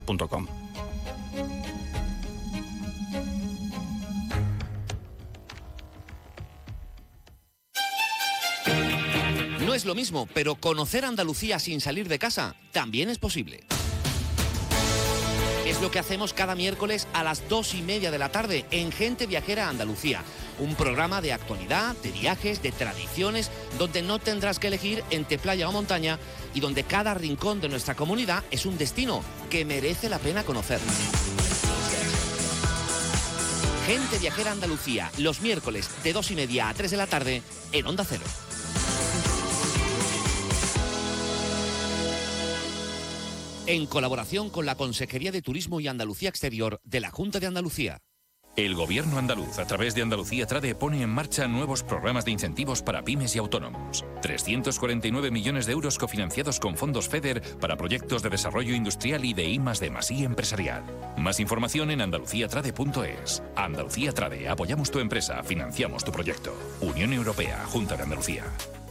No es lo mismo, pero conocer Andalucía sin salir de casa también es posible. Es lo que hacemos cada miércoles a las 2:30 de la tarde en Gente Viajera Andalucía. Un programa de actualidad, de viajes, de tradiciones, donde no tendrás que elegir entre playa o montaña y donde cada rincón de nuestra comunidad es un destino que merece la pena conocer. Gente Viajera Andalucía, los miércoles de 2:30 a 3 de la tarde en Onda Cero. En colaboración con la Consejería de Turismo y Andalucía Exterior de la Junta de Andalucía. El Gobierno andaluz, a través de Andalucía Trade, pone en marcha nuevos programas de incentivos para pymes y autónomos. 349 millones de euros cofinanciados con fondos FEDER para proyectos de desarrollo industrial y de I+D+I empresarial. Más información en andaluciatrade.es. Andalucía Trade, apoyamos tu empresa, financiamos tu proyecto. Unión Europea, Junta de Andalucía.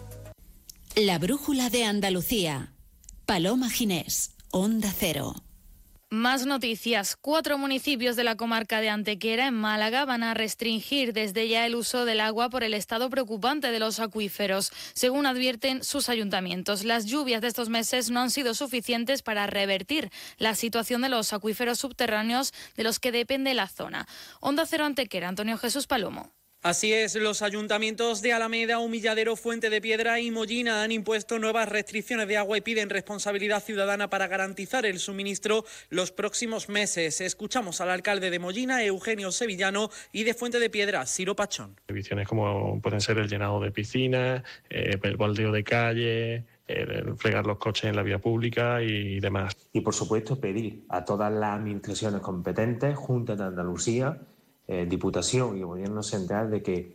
La brújula de Andalucía. Paloma Ginés, Onda Cero. Más noticias. 4 municipios de la comarca de Antequera, en Málaga, van a restringir desde ya el uso del agua por el estado preocupante de los acuíferos, según advierten sus ayuntamientos. Las lluvias de estos meses no han sido suficientes para revertir la situación de los acuíferos subterráneos de los que depende la zona. Onda Cero Antequera, Antonio Jesús Palomo. Así es, los ayuntamientos de Alameda, Humilladero, Fuente de Piedra y Mollina han impuesto nuevas restricciones de agua y piden responsabilidad ciudadana para garantizar el suministro los próximos meses. Escuchamos al alcalde de Mollina, Eugenio Sevillano, y de Fuente de Piedra, Ciro Pachón. Prohibiciones como pueden ser el llenado de piscinas, el baldeo de calle, el fregar los coches en la vía pública y demás. Y por supuesto pedir a todas las administraciones competentes, Junta de Andalucía, Diputación y Gobierno Central, de que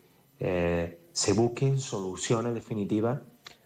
se busquen soluciones definitivas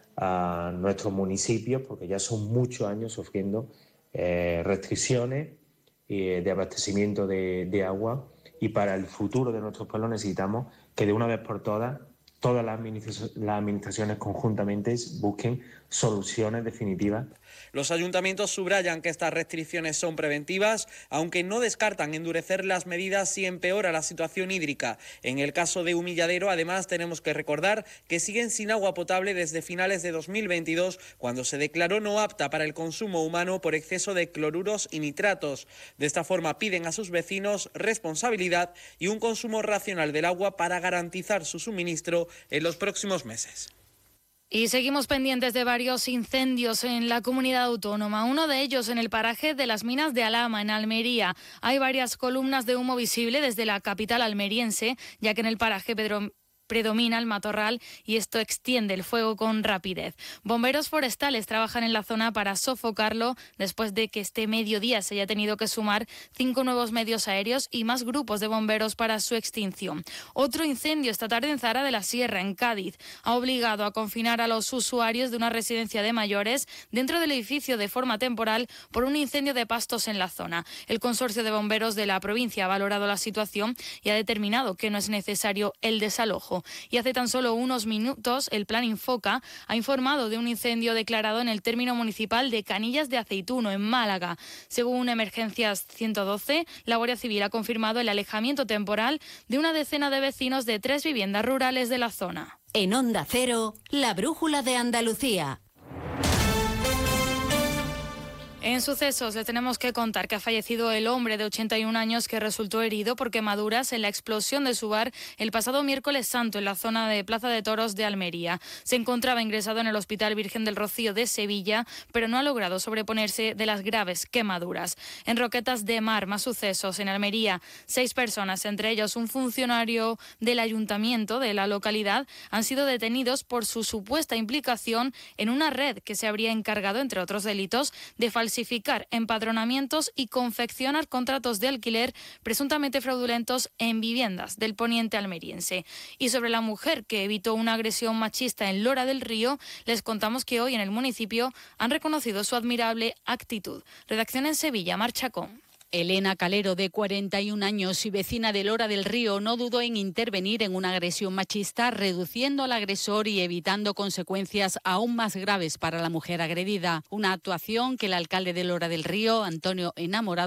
a nuestros municipios, porque ya son muchos años sufriendo restricciones de abastecimiento de agua, y para el futuro de nuestros pueblos necesitamos que de una vez por todas las administraciones conjuntamente busquen soluciones definitivas. Los ayuntamientos subrayan que estas restricciones son preventivas, aunque no descartan endurecer las medidas si empeora la situación hídrica. En el caso de Humilladero, además, tenemos que recordar que siguen sin agua potable desde finales de 2022, cuando se declaró no apta para el consumo humano por exceso de cloruros y nitratos. De esta forma piden a sus vecinos responsabilidad y un consumo racional del agua para garantizar su suministro en los próximos meses. Y seguimos pendientes de varios incendios en la comunidad autónoma. Uno de ellos en el paraje de las Minas de Alhama, en Almería. Hay varias columnas de humo visible desde la capital almeriense, ya que en el paraje predomina el matorral y esto extiende el fuego con rapidez. Bomberos forestales trabajan en la zona para sofocarlo después de que este mediodía se haya tenido que sumar 5 nuevos medios aéreos y más grupos de bomberos para su extinción. Otro incendio esta tarde en Zara de la Sierra, en Cádiz, ha obligado a confinar a los usuarios de una residencia de mayores dentro del edificio de forma temporal por un incendio de pastos en la zona. El consorcio de bomberos de la provincia ha valorado la situación y ha determinado que no es necesario el desalojo. Y hace tan solo unos minutos el Plan Infoca ha informado de un incendio declarado en el término municipal de Canillas de Aceituno, en Málaga. Según Emergencias 112, la Guardia Civil ha confirmado el alejamiento temporal de una decena de vecinos de 3 viviendas rurales de la zona. En Onda Cero, la brújula de Andalucía. En sucesos les tenemos que contar que ha fallecido el hombre de 81 años que resultó herido por quemaduras en la explosión de su bar el pasado miércoles santo en la zona de Plaza de Toros de Almería. Se encontraba ingresado en el Hospital Virgen del Rocío de Sevilla, pero no ha logrado sobreponerse de las graves quemaduras. En Roquetas de Mar, más sucesos. En Almería, 6 personas, entre ellos un funcionario del ayuntamiento de la localidad, han sido detenidos por su supuesta implicación en una red que se habría encargado, entre otros delitos, de falsificar empadronamientos y confeccionar contratos de alquiler presuntamente fraudulentos en viviendas del poniente almeriense. Y sobre la mujer que evitó una agresión machista en Lora del Río, les contamos que hoy en el municipio han reconocido su admirable actitud. Redacción en Sevilla, Mar Chacón. Elena Calero, de 41 años y vecina de Lora del Río, no dudó en intervenir en una agresión machista, reduciendo al agresor y evitando consecuencias aún más graves para la mujer agredida. Una actuación que el alcalde de Lora del Río, Antonio Enamorado,